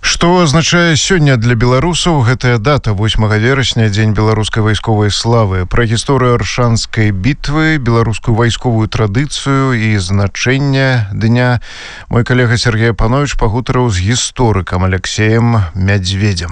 Што азначае сёння для беларусаў гэтая дата 8 верасня, дзень беларускай вайсковай славы? Пра гісторыю Аршанскай бітвы, беларускую вайсковую традыцыю і значэнне дня мой калега Сергей Панович пагутарыў з гісторыкам Алексеем Мядзведзем.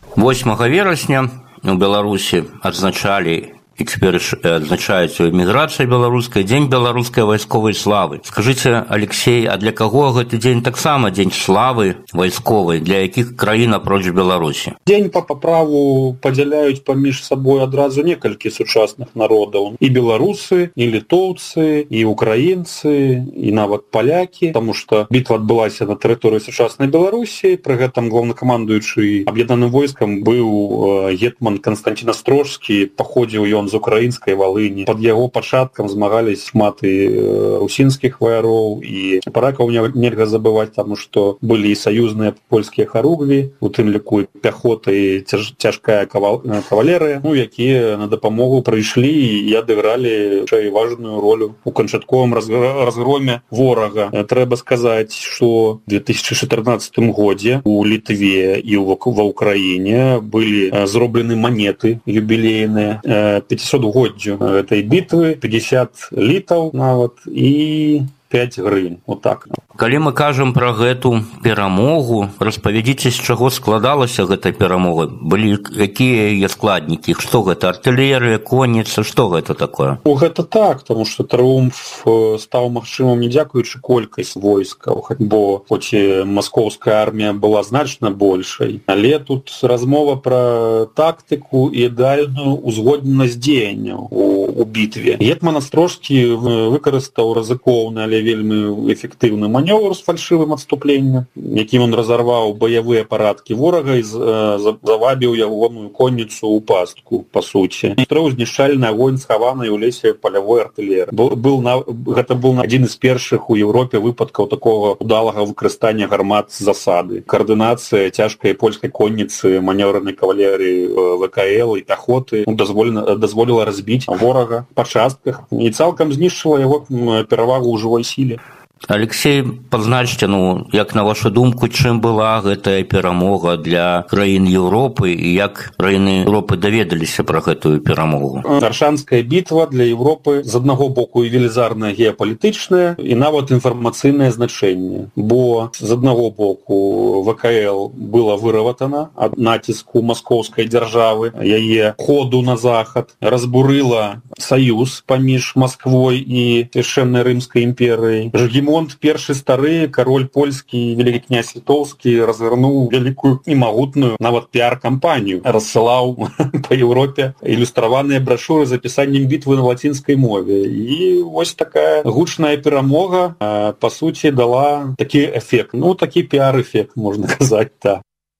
8 верасня у Беларусі адзначалі і цяпер адзначаецца эміграцыя беларуская, дзень беларускай вайсковай славы. Скажыце, Алексей, а для каго гэты дзень таксама дзень славы вайсковай, для якіх краін апроч Беларусі? Дзень па праву падзяляюць паміж сабой адразу некалькі сучасных народаў. І беларусы, і літоўцы, і украінцы, і нават палякі, таму што бітва адбылася на тэрыторыі сучаснай Беларусі. Пры гэтым главнакамандуючы аб'яднаным войскам быў гетман Канстантин Астрожскі, паходзіў ён з украінскай Валыні. Пад яго пачаткам змагались маты русінскіх ваяроў і паракаў нельга забываць, таму што былі і саюзныя польскія харугві, у тым ліку і пяхота і цяжкая кавалерыя, якія на дапамогу прыйшлі і адыгралі важную ролю у канчатковым разгроме ворага. Трэба сказаць, што ў 2014 годзе у Літве і ва Ўкраіне былі зроблены манеты юбілейныя 500-годдзю гэтай бітвы, 50 літаў нават і 5 гривень. Вот так. Калі мы кажам пра гэту перамогу, распавядзіце, з чаго складалася гэта перамога? Былі якія яе складнікі? Што гэта? Артылерыя, конніца? Што гэта такое? Гэта так, таму што трыумф стаў магчымым не дзякуючы колькасць войскаў, бо хоць і маскоўская армія была значна большай, але тут размова пра тактыку і ідэальную узгодненасць дзеянняў у бітве. Гетман Астрожскі выкарыстаў рызыкоўны, але вельмі эфектыўны манёвр з фальшывым адступленнем, якім ён разарваў баявыя парадкі ворага і завабіў ягоную конніцу ў пастку, па суці. Строў знішчальны агонь схаванай у лесе палявой артылерыі. Гэта быў адзін з першых у Еўропе выпадкаў такога удалага выкарыстання гармат з засады. Каардынацыя цяжкай польскай конніцы, манёврнай кавалерыі ВКЛ і пяхоты дазволіла разбіць ворага па частках і цалкам знішчыла яго перавагу ў жывой сіле. Алексей, пазначце, як на вашу думку, чым была гэтая перамога для краін Еўропы і як краіны Еўропы даведаліся пра гэтую перамогу? Аршанская бітва для Еўропы з аднаго боку і велізарная геапалітычная і нават інфармацыйнае значэнне, бо з аднаго боку ВКЛ была выраватана ад націску маскоўскай дзяржавы, яе ходу на захад, разбурыла саюз паміж Масквой і Свяшчэннай Рымскай імперыяй. Жыгімонт першы стары, кароль польскі, вялікі князь літоўскі разгарнуў вялікую і магутную нават піар-кампанію, рассылаў па Еўропе ілюстраваныя брашуры з апісаннем бітвы на лацінскай мове. І вось такая гучная перамога, па суці, дала такі эфект, такі піар-эфект, можна казаць, так.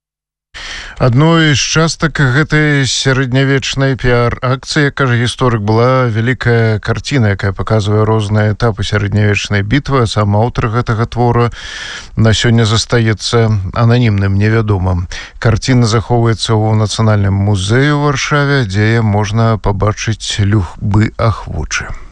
Адной з частак гэтай сярэднявечнай піар-акцыі, кажа гісторык, была вялікая карціна, якая паказвае розныя этапы сярэднявечнай бітвы, а сам аўтар гэтага твора на сёння застаецца ананімным, невядомым. Карціна захоўваецца ў Нацыянальным музеі ў Варшаве, дзе можна пабачыць любы ахвочы.